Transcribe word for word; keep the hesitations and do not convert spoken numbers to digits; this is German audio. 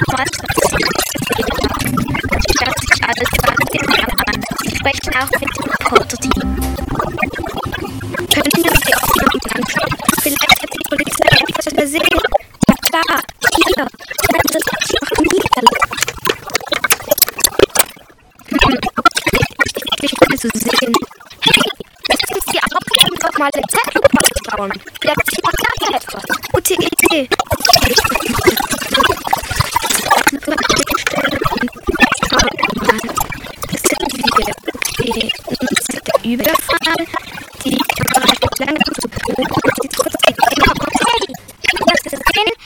Sprechen auch mit dem Reporter-Team. Können Sie die Aufnahmen anschauen? Vielleicht hat die Polizei etwas übersehen. Ja klar, hier, das habe ich noch nie erlebt. Hm, wirklich mal zu sehen. Hey, lassen Sie die Aufnahmen doch mal im Zeitlupe anschauen. Vielleicht sieht man da etwas. Gute Idee. Überfall